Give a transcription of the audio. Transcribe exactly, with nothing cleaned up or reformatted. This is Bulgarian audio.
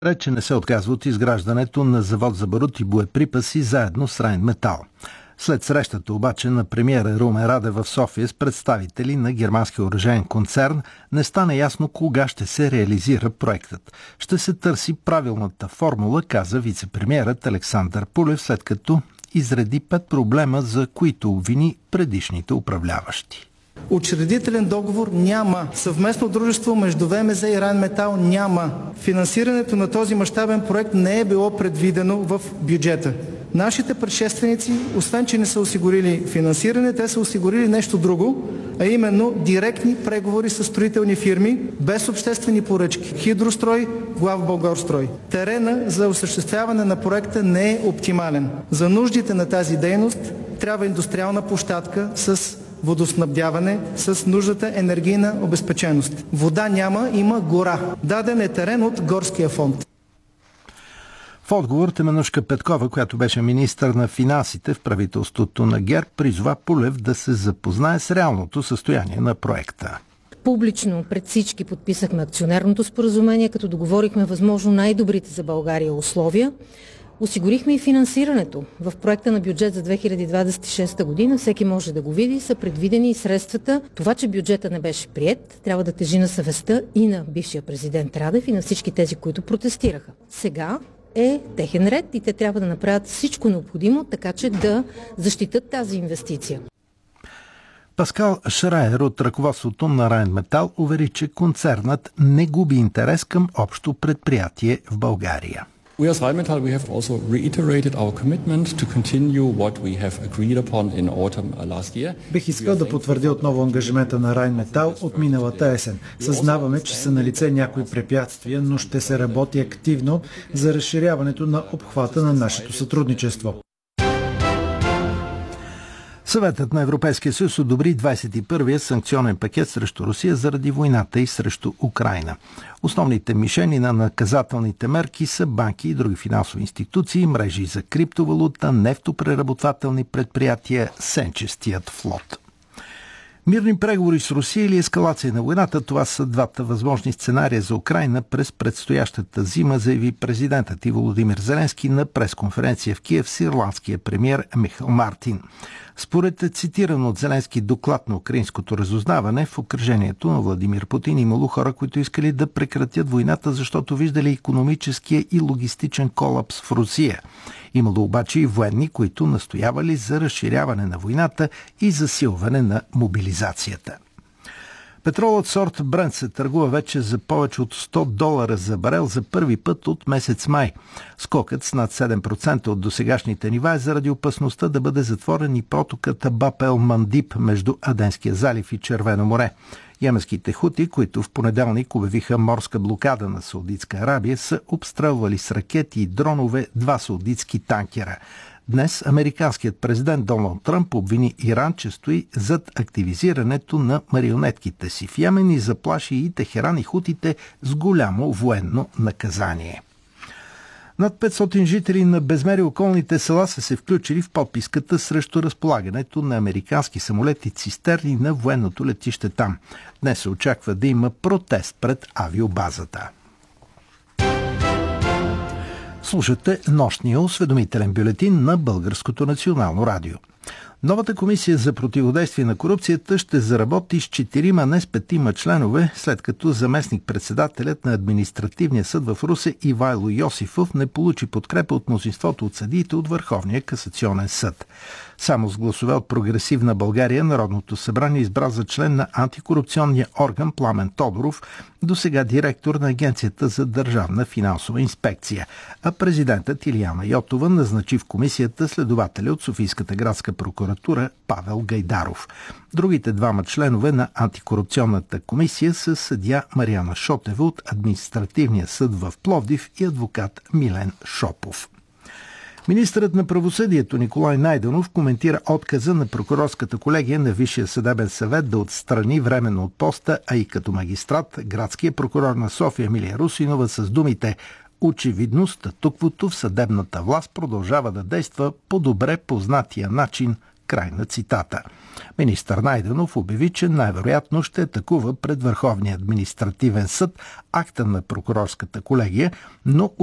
Рече не се отказва от изграждането на завод за барут и боеприпаси заедно с Райнметал. След срещата обаче на премиера Румен Радев в София с представители на германския оръжеен концерн не стана ясно кога ще се реализира проектът. Ще се търси правилната формула, каза вицепремиерът Александър Пулев, след като изреди пет проблема, за които обвини предишните управляващи. Учредителен договор няма. Съвместно дружество между ВМЗ и Райнметал няма. Финансирането на този мащабен проект не е било предвидено в бюджета. Нашите предшественици, освен че не са осигурили финансиране, те са осигурили нещо друго, а именно директни преговори с строителни фирми, без обществени поръчки. Хидрострой, Главболгарстрой. Терена за осъществяване на проекта не е оптимален. За нуждите на тази дейност трябва индустриална площадка с водоснабдяване, с нуждата енергийна обезпеченост. Вода няма, има гора. Даден е терен от горския фонд. В отговор Теменужка Петкова, която беше министър на финансите в правителството на ГЕРБ, призова Пулев да се запознае с реалното състояние на проекта. Публично пред всички подписахме акционерното споразумение, като договорихме възможно най-добрите за България условия. Осигурихме и финансирането. В проекта на бюджет за две хиляди двадесет и шеста година, всеки може да го види, са предвидени и средствата. Това, че бюджета не беше приет, трябва да тежи на съвестта и на бившия президент Радев и на всички тези, които протестираха. Сега е техен ред и те трябва да направят всичко необходимо, така че да защитат тази инвестиция. Паскал Шраер от ръководството на Райнметал увери, че концернът не губи интерес към общо предприятие в България. We as Rheinmetall, we have also reiterated our commitment to continue what we have agreed upon in autumn last year. Бих искал да потвърдя отново ангажимента на Райнметал от миналата есен. Съзнаваме, че са налице някои препятствия, но ще се работи активно за разширяването на обхвата на нашето сътрудничество. Съветът на Европейския съюз одобри двадесет и първия санкционен пакет срещу Русия заради войната и срещу Украйна. Основните мишени на наказателните мерки са банки и други финансови институции, мрежи за криптовалута, нефтопреработвателни предприятия, сенчестият флот. Мирни преговори с Русия или ескалация на войната – това са двата възможни сценария за Украйна през предстоящата зима, заяви президентът и Володимир Зеленски на пресконференция в Киев с ирландския премиер Михаил Мартин. Според цитиран от Зеленски доклад на украинското разузнаване, в окръжението на Владимир Путин имало хора, които искали да прекратят войната, защото виждали икономическия и логистичен колапс в Русия. Имало обаче и военни, които настоявали за разширяване на войната и засилване на мобилизацията. Петролът сорт Брент се търгува вече за повече от сто долара за барел за първи път от месец май. Скокът с над седем процента от досегашните нива е заради опасността да бъде затворен и протокът Баб ел Мандиб между Аденския залив и Червено море. Йеменските хути, които в понеделник обявиха морска блокада на Саудитска Арабия, са обстрелвали с ракети и дронове два саудитски танкера. Днес американският президент Доналд Тръмп обвини Иран, че стои зад активизирането на марионетките си в Йемен и заплаши и Техеран и хутите с голямо военно наказание. Над петстотин жители на безмери околните села са се включили в подписката срещу разполагането на американски самолети цистерни на военното летище там. Днес се очаква да има протест пред авиобазата. Слушате нощния осведомителен бюлетин на Българското национално радио. Новата комисия за противодействие на корупцията ще заработи с четирима, не с петима членове, след като заместник-председателят на административния съд в Русе Ивайло Йосифов не получи подкрепа от мнозинството от съдиите от Върховния касационен съд. Само с гласове от Прогресивна България Народното събрание избра за член на антикорупционния орган Пламен Тодоров, досега директор на Агенцията за държавна финансова инспекция, а президентът Илияна Йотова назначи в комисията следователя от Софийската градска прокуратура Павел Гайдаров. Другите двама членове на антикорупционната комисия са съдия Мариана Шотева от Административния съд в Пловдив и адвокат Милен Шопов. Министърът на правосъдието Николай Найденов коментира отказа на прокурорската колегия на Висшия съдебен съвет да отстрани временно от поста, а и като магистрат, градския прокурор на София Емилия Русинова с думите: очевидно статуквото в съдебната власт продължава да действа по добре познатия начин Край на цитата. Министър Найденов обяви, че най-вероятно ще атакува пред Върховния административен съд акта на прокурорската колегия, но